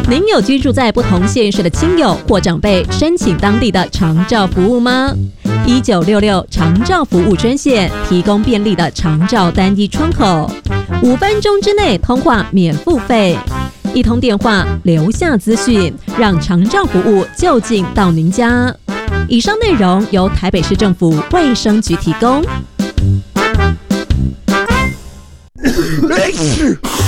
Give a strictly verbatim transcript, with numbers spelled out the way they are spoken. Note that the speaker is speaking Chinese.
您有居住在不同县市的亲友或长辈申请当地的长照服务吗？一九六六长照服务专线提供便利的长照单一窗口，五分钟之内通话免付费，一通电话留下资讯，让长照服务就近到您家。以上内容由台北市政府卫生局提供。